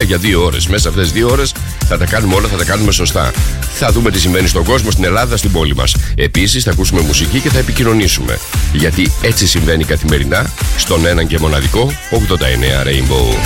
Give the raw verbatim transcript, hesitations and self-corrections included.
για δύο ώρες. Μέσα αυτές τις δύο ώρες θα τα κάνουμε όλα, θα τα κάνουμε σωστά. Θα δούμε τι συμβαίνει στον κόσμο, στην Ελλάδα, στην πόλη μας. Επίσης θα ακούσουμε μουσική και θα επικοινωνήσουμε. Γιατί έτσι συμβαίνει καθημερινά στον έναν και μοναδικό ογδόντα εννέα Rainbow.